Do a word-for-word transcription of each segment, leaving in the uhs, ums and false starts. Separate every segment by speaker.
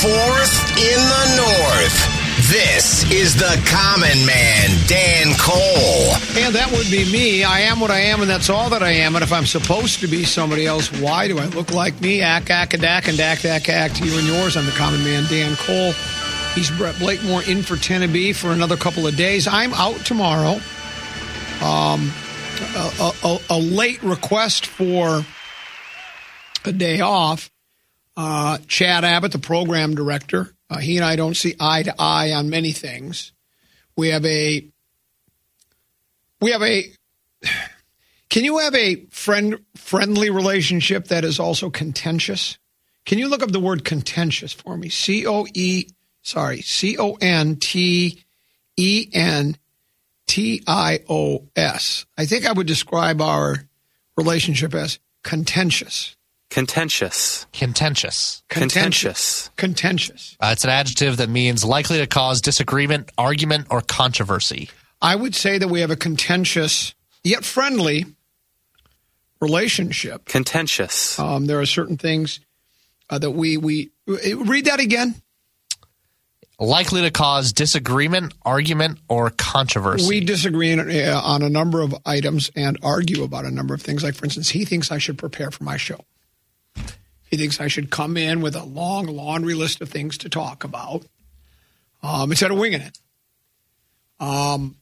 Speaker 1: Fourth in the North. This is the Common Man, Dan Cole.
Speaker 2: And that would be me. I am what I am, and that's all that I am. And if I'm supposed to be somebody else, why do I look like me? Ack, ack, a dack, and dack, dack, ack to you and yours. I'm the Common Man, Dan Cole. He's Brett Blakemore in for Tennessee for another couple of days. I'm out tomorrow. Um, a, a, a late request for a day off. Uh, Chad Abbott, the program director, uh, he and I don't see eye to eye on many things. We have a, we have a, can you have a friend friendly relationship that is also contentious? Can you look up the word contentious for me? C O E, sorry, C O N T E N T I O S. I think I would describe our relationship as contentious.
Speaker 3: Contentious.
Speaker 4: Contentious.
Speaker 3: Contentious.
Speaker 2: Contentious.
Speaker 4: Uh, it's an adjective that means likely to cause disagreement, argument, or controversy.
Speaker 2: I would say that we have a contentious, yet friendly relationship.
Speaker 3: Contentious.
Speaker 2: Um, there are certain things uh, that we, we... Read that again.
Speaker 4: Likely to cause disagreement, argument, or controversy.
Speaker 2: We disagree on, uh, on a number of items and argue about a number of things. Like, for instance, he thinks I should prepare for my show. He thinks I should come in with a long laundry list of things to talk about um, instead of winging it. Um,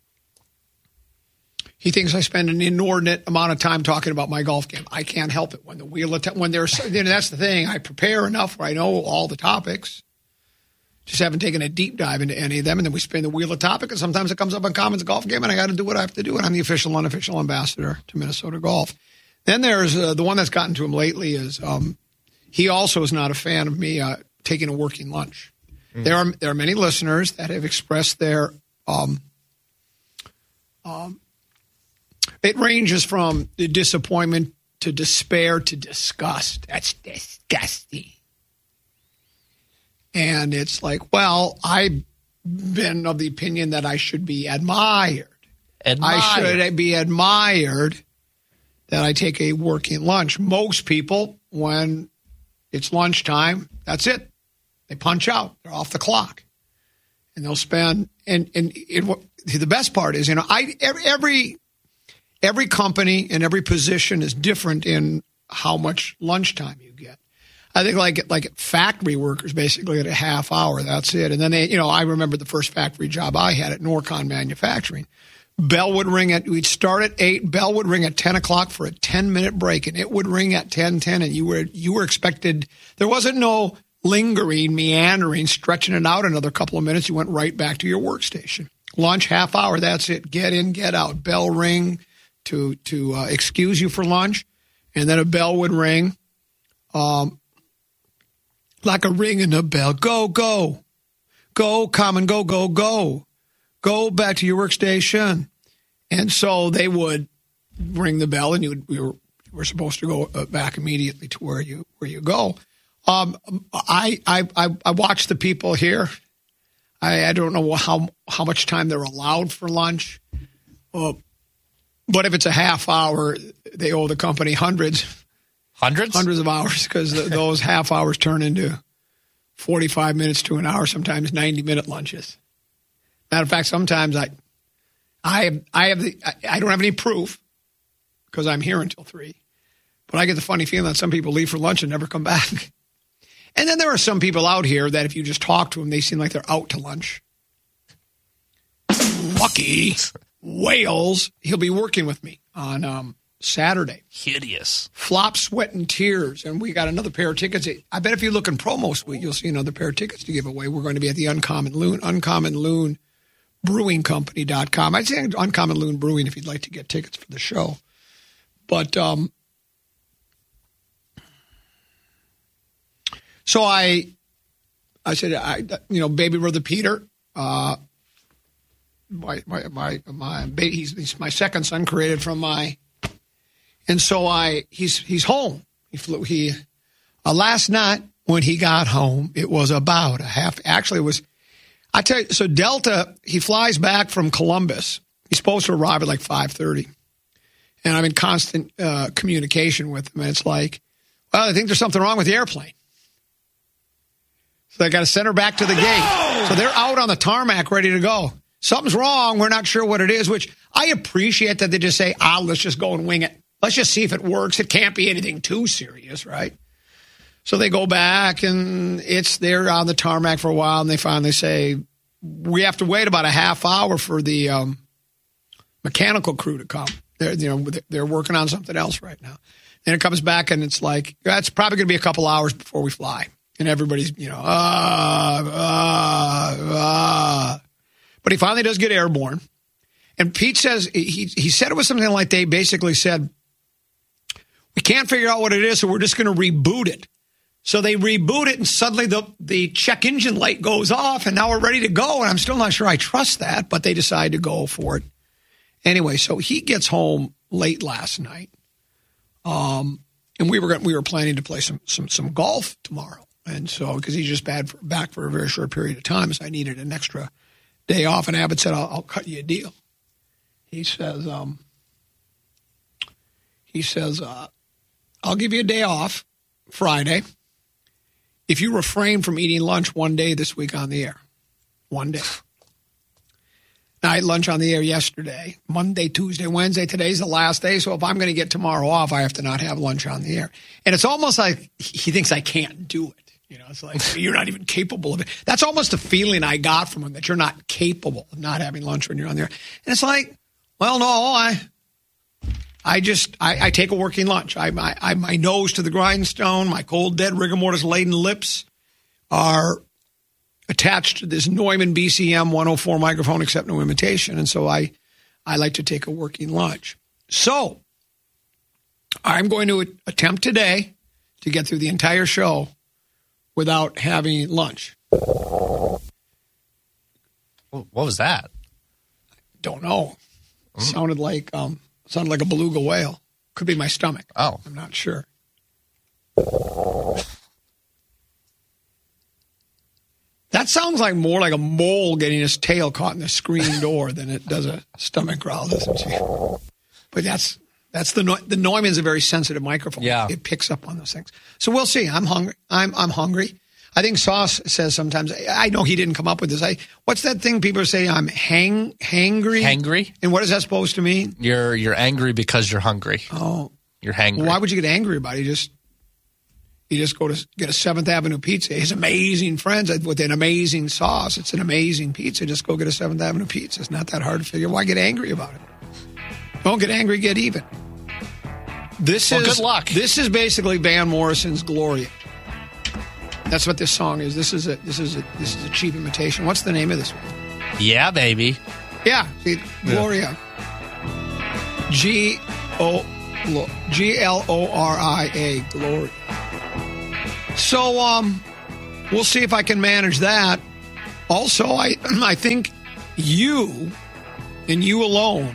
Speaker 2: he thinks I spend an inordinate amount of time talking about my golf game. I can't help it. When the wheel of t- when there's you know, that's the thing. I prepare enough where I know all the topics. Just haven't taken a deep dive into any of them, and then we spin the wheel of topic, and sometimes it comes up on Common's golf game, and I got to do what I have to do, and I'm the official, unofficial ambassador to Minnesota Golf. Then there's uh, the one that's gotten to him lately is um, he also is not a fan of me uh, taking a working lunch. Mm. There are there are many listeners that have expressed their um, um, it ranges from disappointment to despair to disgust. That's disgusting. And it's like, well, I've been of the opinion that I should be admired.
Speaker 4: Admired.
Speaker 2: I should be admired that I take a working lunch. Most people, when it's lunchtime, that's it. They punch out. They're off the clock. And they'll spend, and, and it, the best part is, you know, I every, every every company and every position is different in how much lunchtime you get. I think like like factory workers basically get a half hour. That's it. And then they, you know, I remember the first factory job I had at Norcon Manufacturing. Bell would ring at, we'd start at eight. Bell would ring at ten o'clock for a ten minute break, and it would ring at ten ten. And you were you were expected. There wasn't no lingering, meandering, stretching it out another couple of minutes. You went right back to your workstation. Lunch half hour. That's it. Get in, get out. Bell ring to to uh, excuse you for lunch, and then a bell would ring. Um. Like a ring and a bell. Go, go. Go, Common, go, go, go. Go back to your workstation. And so they would ring the bell, and you would, we were, you were supposed to go back immediately to where you where you go. Um, I, I I I watch the people here. I, I don't know how how much time they're allowed for lunch. Uh, but if it's a half hour, they owe the company hundreds.
Speaker 4: Hundreds?
Speaker 2: Hundreds of hours, because those half hours turn into forty-five minutes to an hour, sometimes ninety-minute lunches. Matter of fact, sometimes I I have, I, have the, I don't have any proof because I'm here until three, but I get the funny feeling that some people leave for lunch and never come back. And then there are some people out here that if you just talk to them, they seem like they're out to lunch. Lucky Wales, he'll be working with me on um, Saturday.
Speaker 4: Hideous.
Speaker 2: Flop, Sweat, and Tears. And we got another pair of tickets. I bet if you look in promo suite, you'll see another pair of tickets to give away. We're going to be at the Uncommon Loon, Uncommon Loon Brewing Company dot com. I'd say Uncommon Loon Brewing if you'd like to get tickets for the show. But, um, so I, I said, I, you know, baby brother Peter, uh, my, my, my, my, he's, he's my second son, created from my, and so I, he's, he's home. He flew, he, uh, last night when he got home, it was about a half, actually it was, I tell you, so Delta, he flies back from Columbus. He's supposed to arrive at like five thirty. And I'm in constant uh, communication with him. And it's like, well, I think there's something wrong with the airplane. So they got to send her back to the gate. So they're out on the tarmac ready to go. Something's wrong. We're not sure what it is, which I appreciate that they just say, ah, let's just go and wing it. Let's just see if it works. It can't be anything too serious, right? So they go back, and it's they're on the tarmac for a while, and they finally say, we have to wait about a half hour for the um, mechanical crew to come. They're, you know, they're working on something else right now. And it comes back, and it's like, that's probably going to be a couple hours before we fly. And everybody's, you know, ah, ah, ah. But he finally does get airborne. And Pete says, he, he said it was something like they basically said, we can't figure out what it is, so we're just going to reboot it. So they reboot it, and suddenly the, the check engine light goes off, and now we're ready to go. And I'm still not sure I trust that, but they decide to go for it. Anyway, so he gets home late last night. Um, and we were we were planning to play some some some golf tomorrow. And so, because he's just bad for, back for a very short period of time, so I needed an extra day off. And Abbott said, I'll, I'll cut you a deal. He says, um, he says, uh, I'll give you a day off Friday if you refrain from eating lunch one day this week on the air. One day. Now, I had lunch on the air yesterday, Monday, Tuesday, Wednesday. Today's the last day, so if I'm going to get tomorrow off, I have to not have lunch on the air. And it's almost like he thinks I can't do it. You know, it's like, you're not even capable of it. That's almost a feeling I got from him, that you're not capable of not having lunch when you're on the air. And it's like, well, no, I I just, I, I take a working lunch. I, I, I my nose to the grindstone, my cold, dead, rigor mortis laden lips are attached to this Neumann B C M one oh four microphone, except no imitation. And so I, I like to take a working lunch. So I'm going to attempt today to get through the entire show without having lunch.
Speaker 4: What was that?
Speaker 2: Don't know. Mm. Sounded like um, sounded like a beluga whale. Could be my stomach.
Speaker 4: Oh,
Speaker 2: I'm not sure. That sounds like more like a mole getting his tail caught in the screen door than it does a stomach growl, doesn't it? But that's that's the the Neumann's a very sensitive microphone.
Speaker 4: Yeah,
Speaker 2: it picks up on those things. So we'll see. I'm hungry. I'm I'm hungry. I think Sauce says sometimes. I know he didn't come up with this. I what's that thing people say? I'm hang hangry.
Speaker 4: Hangry.
Speaker 2: And what is that supposed to mean?
Speaker 4: You're you're angry because you're hungry.
Speaker 2: Oh,
Speaker 4: you're hangry.
Speaker 2: Well, why would you get angry about it? You just you just go to get a Seventh Avenue pizza. His amazing friends with an amazing sauce. It's an amazing pizza. Just go get a Seventh Avenue pizza. It's not that hard to figure. Why get angry about it? Don't get angry. Get even. This
Speaker 4: well,
Speaker 2: is
Speaker 4: good luck.
Speaker 2: This is basically Van Morrison's Gloria. That's what this song is. This is a this is a this is a cheap imitation. What's the name of this one?
Speaker 4: Yeah, baby.
Speaker 2: Yeah, see, Gloria. G O G L O R I A, Gloria. So um, we'll see if I can manage that. Also, I I think you and you alone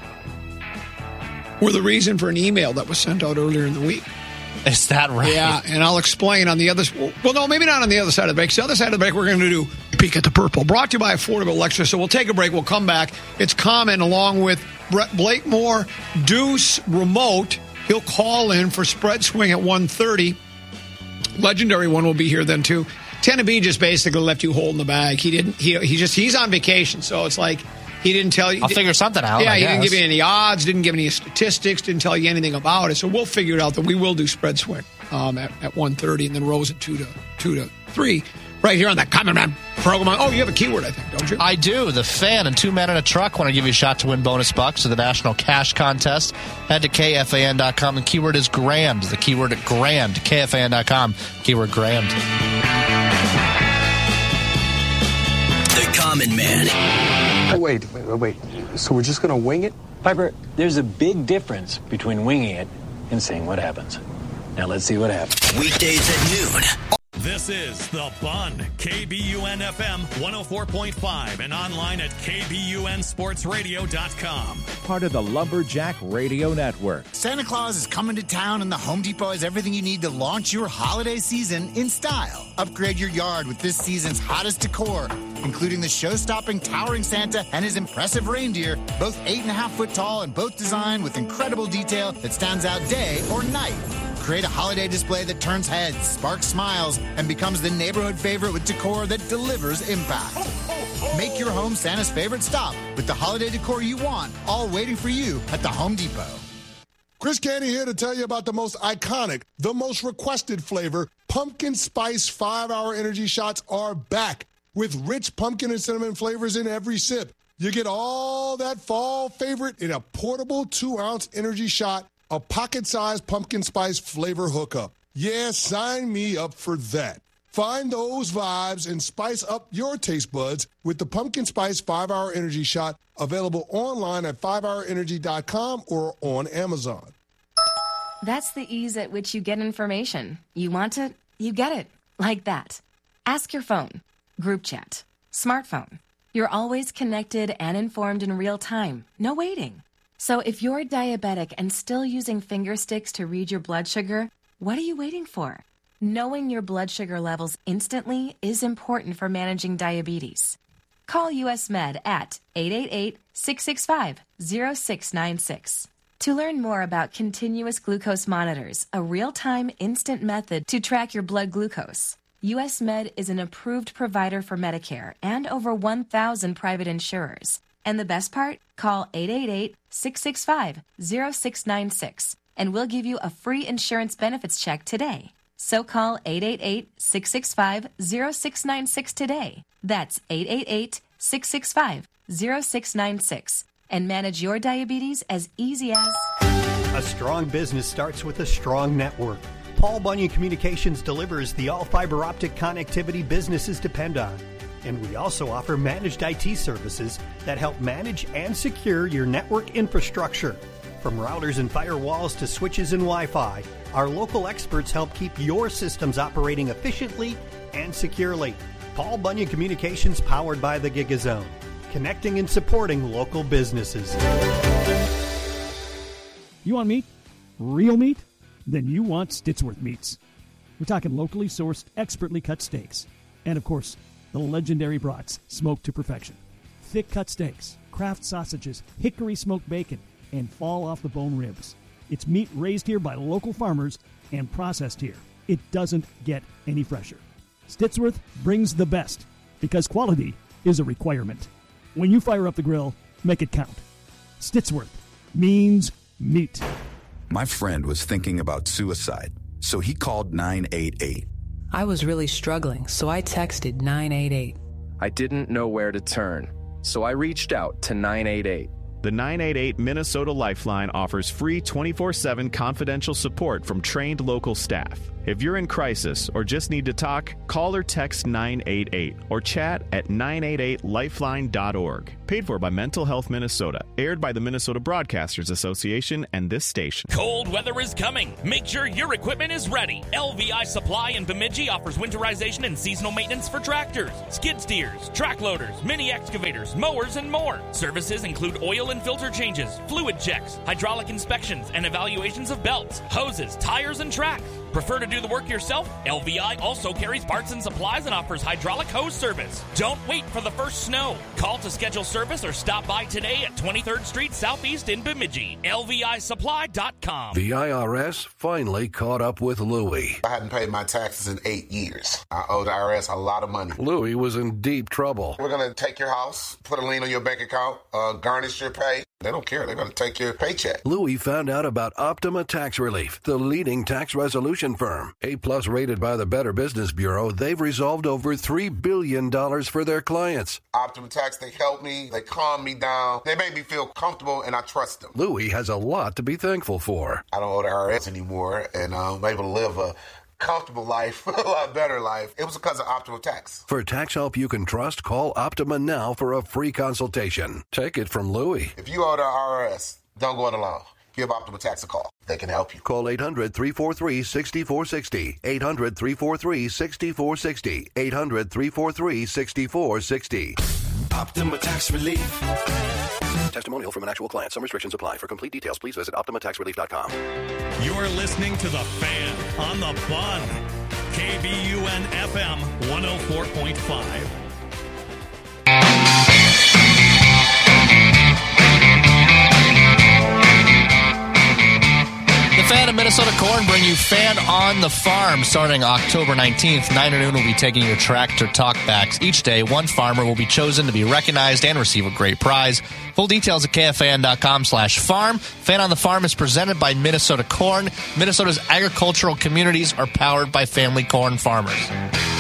Speaker 2: were the reason for an email that was sent out earlier in the week.
Speaker 4: Is that right?
Speaker 2: Yeah, and I'll explain on the other... Well, no, maybe not on the other side of the break. The other side of the break, we're going to do Peek at the Purple. Brought to you by Affordable Lecture. So we'll take a break. We'll come back. It's Common along with Brett Blakemore, Deuce Remote. He'll call in for Spread Swing at one thirty. Legendary One will be here then, too. ten to B just basically left you holding the bag. He didn't... He, he just... He's on vacation, so it's like... He didn't tell you.
Speaker 4: I'll figure something out.
Speaker 2: Yeah,
Speaker 4: I
Speaker 2: he
Speaker 4: guess.
Speaker 2: didn't give you any odds, didn't give any statistics, didn't tell you anything about it. So we'll figure it out that we will do Spread Swing um, at, at one thirty and then Rose at two to two to three right here on that Common Man program. Oh, you have a keyword, I think, don't you?
Speaker 4: I do. The Fan and Two Men in a Truck want to give you a shot to win bonus bucks to the National Cash Contest. Head to K F A N dot com. The keyword is grand. The keyword grand. K F A N dot com. Keyword grand.
Speaker 1: The Common Man.
Speaker 5: Oh, wait, wait, wait, wait. So we're just going to wing it?
Speaker 6: Piper, there's a big difference between winging it and seeing what happens. Now let's see what happens.
Speaker 1: Weekdays at noon.
Speaker 7: This is The Bun, K B U N F M one oh four point five and online at K B U N sports radio dot com.
Speaker 8: Part of the Lumberjack Radio Network.
Speaker 9: Santa Claus is coming to town and the Home Depot has everything you need to launch your holiday season in style. Upgrade your yard with this season's hottest decor, including the show-stopping towering Santa and his impressive reindeer, both eight and a half foot tall and both designed with incredible detail that stands out day or night. Create a holiday display that turns heads, sparks smiles, and becomes the neighborhood favorite with decor that delivers impact. Make your home Santa's favorite stop with the holiday decor you want, all waiting for you at the Home Depot.
Speaker 10: Chris Candy here to tell you about the most iconic, the most requested flavor. Pumpkin Spice five-hour energy shots are back with rich pumpkin and cinnamon flavors in every sip. You get all that fall favorite in a portable two-ounce energy shot, a pocket-sized pumpkin spice flavor hookup. Yeah, sign me up for that. Find those vibes and spice up your taste buds with the Pumpkin Spice five-hour energy shot, available online at five hour energy dot com or on Amazon.
Speaker 11: That's the ease at which you get information. You want it, you get it. Like that. Ask your phone. Group chat. Smartphone. You're always connected and informed in real time. No waiting. So if you're diabetic and still using finger sticks to read your blood sugar, what are you waiting for? Knowing your blood sugar levels instantly is important for managing diabetes. Call U S Med at eight eight eight, six six five, zero six nine six. To learn more about continuous glucose monitors, a real-time instant method to track your blood glucose. U S Med is an approved provider for Medicare and over one thousand private insurers. And the best part? Call eight eight eight, six six five, zero six nine six and we'll give you a free insurance benefits check today. So call eight eight eight, six six five, zero six nine six today. That's eight eight eight, six six five, zero six nine six and manage your diabetes as easy as...
Speaker 12: A strong business starts with a strong network. Paul Bunyan Communications delivers the all-fiber optic connectivity businesses depend on. And we also offer managed I T services that help manage and secure your network infrastructure. From routers and firewalls to switches and Wi-Fi, our local experts help keep your systems operating efficiently and securely. Paul Bunyan Communications, powered by the GigaZone, connecting and supporting local businesses.
Speaker 13: You want meat? Real meat? Then you want Stittsworth Meats. We're talking locally sourced, expertly cut steaks. And of course, the legendary brats, smoked to perfection. Thick cut steaks, craft sausages, hickory smoked bacon, and fall off the bone ribs. It's meat raised here by local farmers and processed here. It doesn't get any fresher. Stittsworth brings the best because quality is a requirement. When you fire up the grill, make it count. Stittsworth means meat.
Speaker 14: My friend was thinking about suicide, so he called nine eight eight.
Speaker 15: I was really struggling, so I texted nine eight eight.
Speaker 16: I didn't know where to turn, so I reached out to nine eight eight.
Speaker 17: The nine eight eight Minnesota Lifeline offers free twenty-four seven confidential support from trained local staff. If you're in crisis or just need to talk, call or text nine eight eight or chat at nine eight eight lifeline dot org. Paid for by Mental Health Minnesota. Aired by the Minnesota Broadcasters Association and this station.
Speaker 18: Cold weather is coming. Make sure your equipment is ready. L V I Supply in Bemidji offers winterization and seasonal maintenance for tractors, skid steers, track loaders, mini excavators, mowers, and more. Services include oil and filter changes, fluid checks, hydraulic inspections, and evaluations of belts, hoses, tires, and tracks. Prefer to do the work yourself? L V I also carries parts and supplies and offers hydraulic hose service. Don't wait for the first snow. Call to schedule service or stop by today at twenty-third Street Southeast in Bemidji. L V I supply dot com.
Speaker 19: The I R S finally caught up with Louie.
Speaker 20: I hadn't paid my taxes in eight years. I owed the I R S a lot of money.
Speaker 19: Louie was in deep trouble.
Speaker 20: We're going to take your house, put a lien on your bank account, uh, garnish your pay. They don't care. They're going to take your paycheck.
Speaker 19: Louie found out about Optima Tax Relief, the leading tax resolution firm. A-plus rated by the Better Business Bureau, they've resolved over three billion dollars for their clients.
Speaker 20: Optima Tax, they help me. They calm me down. They make me feel comfortable, and I trust them.
Speaker 19: Louie has a lot to be thankful for.
Speaker 20: I don't owe the I R S anymore, and I'm able to live a comfortable life, a lot better life. It was because of Optima Tax.
Speaker 19: For tax help you can trust, call Optima now for a free consultation. Take it from Louie.
Speaker 20: If you owe the I R S, don't go it alone. Give Optima Tax a call. They can help you.
Speaker 19: Call eight hundred, three four three, six four six zero. eight hundred, three four three, six four six zero. eight hundred, three four three, six four six zero.
Speaker 21: Optima Tax Relief.
Speaker 19: Testimonial from an actual client. Some restrictions apply. For complete details, please visit optima tax relief dot com.
Speaker 7: You're listening to The Fan on the Bun. K B U N F M one oh four point five.
Speaker 4: The Fan in Minnesota Corn bring you Fan on the Farm starting October nineteenth. nine to noon will be taking your tractor talkbacks. Each day, one farmer will be chosen to be recognized and receive a great prize. Full details at kfan.com slash farm. Fan on the Farm is presented by Minnesota Corn. Minnesota's agricultural communities are powered by family corn farmers.